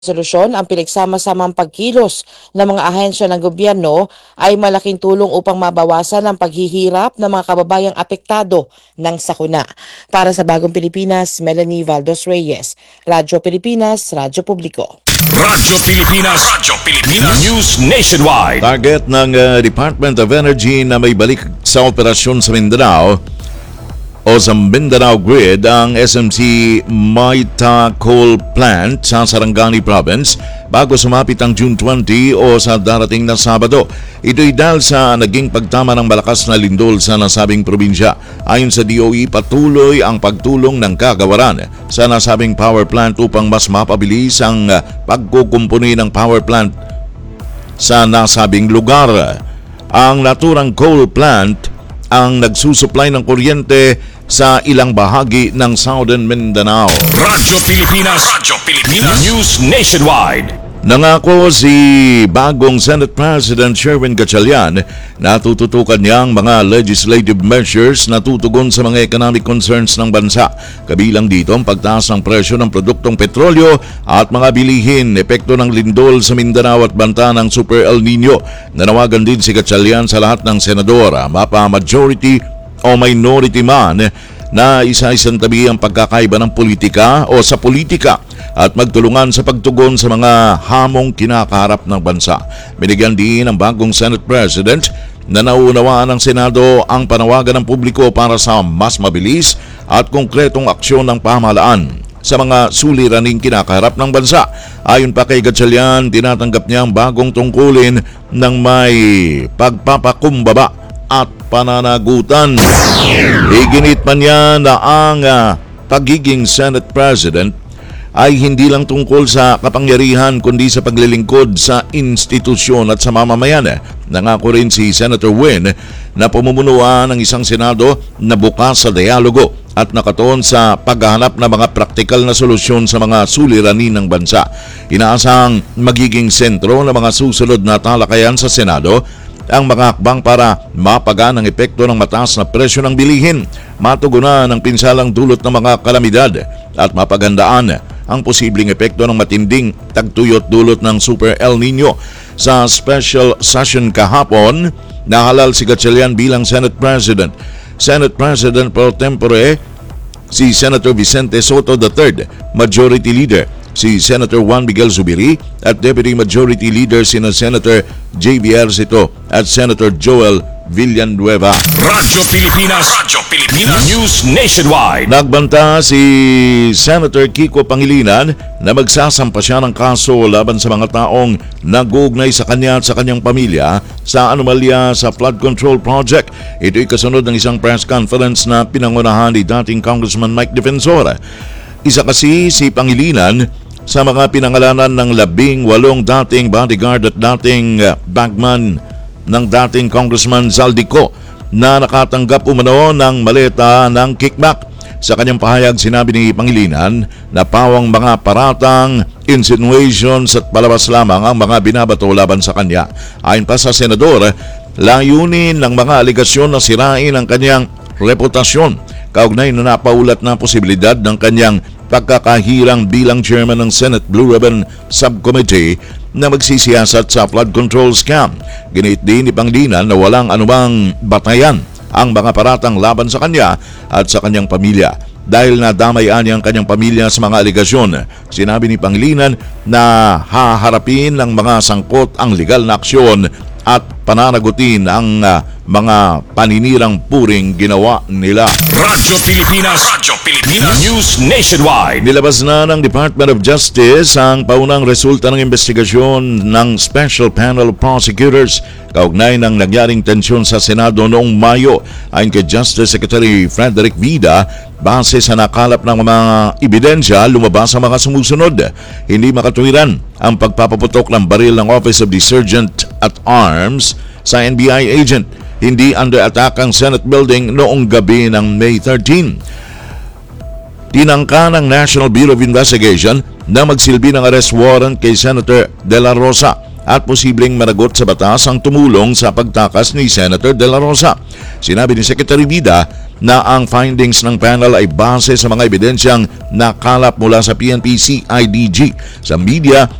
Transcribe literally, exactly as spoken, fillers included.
Solusyon, ang pinagsama-samang pagkilos ng mga ahensya ng gobyerno ay malaking tulong upang mabawasan ang paghihirap ng mga kababayang apektado ng sakuna. Para sa Bagong Pilipinas, Melanie Valdos Reyes, Radyo Pilipinas, Radyo Publiko. Radyo Pilipinas, Radyo Pilipinas, News Nationwide. Target ng uh, Department of Energy na may balik sa operasyon sa Mindanao o sa Mindanao Grid ang S M C Maita Coal Plant sa Sarangani Province bago sumapit ang June twentieth o sa darating na Sabado. Ito'y dahil sa naging pagtama ng malakas na lindol sa nasabing probinsya. Ayon sa D O E, patuloy ang pagtulong ng kagawaran sa nasabing power plant upang mas mapabilis ang pagkukumpuni ng power plant sa nasabing lugar. Ang naturang coal plant ang nagsusupply ng kuryente sa ilang bahagi ng Southern Mindanao. Radyo Pilipinas, Radyo Pilipinas, News Nationwide. Nangako si bagong Senate President Sherwin Gatchalian na tututukan niya ang mga legislative measures na tutugon sa mga economic concerns ng bansa. Kabilang dito ang pagtaas ng presyo ng produktong petrolyo at mga bilihin, epekto ng lindol sa Mindanao at banta ng Super El Nino. Nanawagan din si Gatchalian sa lahat ng senador, mapa-majority o minority man, na isa-isang tabi ang pagkakaiba ng politika o sa politika at magtulungan sa pagtugon sa mga hamong kinakaharap ng bansa. Binigyan din ng bagong Senate President na naunawaan ng Senado ang panawagan ng publiko para sa mas mabilis at konkretong aksyon ng pamahalaan sa mga suliraning kinakaharap ng bansa. Ayon pa kay Gatchalian, tinatanggap niya ang bagong tungkulin ng may pagpapakumbaba at pananagutan. Iginit pa niya na ang uh, pagiging Senate President ay hindi lang tungkol sa kapangyarihan kundi sa paglilingkod sa institusyon at sa mamamayan. Nangako rin si Senator Win na pamumunuan ng isang Senado na bukas sa dialogo at nakatuon sa paghahanap ng mga praktikal na solusyon sa mga suliranin ng bansa. Inaasang magiging sentro ng mga susunod na talakayan sa Senado ang mga hakbang para mapagaan ang epekto ng mataas na presyo ng bilihin, matugunan ang pinsalang dulot ng mga kalamidad at mapagandaan ang posibleng epekto ng matinding tagtuyot dulot ng Super El Nino. Sa special session kahapon, nahalal si Gatchalian bilang Senate President. Senate President pro tempore si Senator Vicente Soto the third, Majority Leader si Senator Juan Miguel Zubiri at Deputy Majority Leader sina Senator J B Ercito at Senator Joel Villanueva. Radyo Pilipinas, Radyo Pilipinas, News Nationwide. Nagbanta si Senator Kiko Pangilinan na magsasampa siya ng kaso laban sa mga taong nag-uugnay sa kanya at sa kanyang pamilya sa anomalya sa flood control project. Ito'y kasunod ng isang press conference na pinangunahan ni dating Congressman Mike Defensor. Isa kasi si Pangilinan sa mga pinangalanan ng labing walong dating bodyguard at dating uh, bagman ng dating Congressman Zaldico na nakatanggap umano ng maleta ng kickback. Sa kanyang pahayag, sinabi ni Pangilinan na pawang mga paratang, insinuations at palabas lamang ang mga binabato laban sa kanya. Ayon pa sa senador, layunin ng mga aligasyon na sirain ang kanyang reputasyon kaugnay na napaulat na posibilidad ng kanyang pagkakahirang bilang chairman ng Senate Blue Ribbon Subcommittee na magsisiyasat sa flood control scam. Ginit din ni Pangilinan na walang anumang batayan ang mga paratang laban sa kanya at sa kanyang pamilya. Dahil nadamayan niya ang kanyang pamilya sa mga aligasyon, sinabi ni Pangilinan na haharapin ng mga sangkot ang legal na aksyon at pananagutin ang uh, mga paninirang puring ginawa nila. Radyo Pilipinas, Radyo Pilipinas, News Nationwide. Nilabas na ng Department of Justice ang paunang resulta ng investigasyon ng Special Panel of Prosecutors kaugnay ng nangyaring tensyon sa Senado noong Mayo. Ayon kay Justice Secretary Frederick Vida, base sa nakalap ng mga ebidensya, lumabas ang mga sumusunod. Hindi makatuwiran ang pagpapaputok ng baril ng Office of the Sergeant at Arms sa N B I agent. Hindi under attack ang Senate building noong gabi ng May thirteenth. Tinangka ng National Bureau of Investigation na magsilbi ng arrest warrant kay Senator De La Rosa at posibleng managot sa batas ang tumulong sa pagtakas ni Senator De La Rosa. Sinabi ni Secretary Vida na ang findings ng panel ay base sa mga ebidensyang nakalap mula sa P N P C I D G, sa media